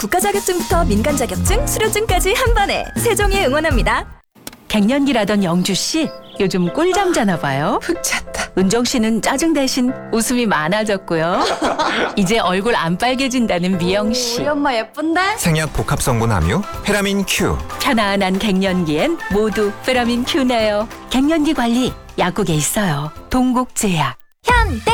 국가 자격증부터 민간 자격증, 수료증까지 한 번에 세종이 응원합니다. 갱년기라던 영주 씨 요즘 꿀잠 자나 봐요. 푹 잤다. 은정 씨는 짜증 대신 웃음이 많아졌고요. 이제 얼굴 안 빨개진다는 미영 씨. 우리 엄마 예쁜데? 생약 복합성분 함유 페라민 Q. 편안한 갱년기엔 모두 페라민 Q네요. 갱년기 관리 약국에 있어요. 동국제약. 현대